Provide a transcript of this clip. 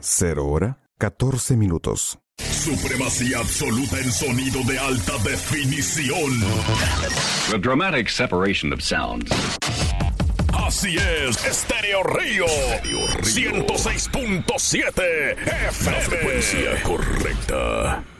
0 hora, 14 minutos. Supremacía absoluta en sonido de alta definición. The dramatic separation of sounds. Así es, Estéreo Río 106.7 FM. La frecuencia correcta.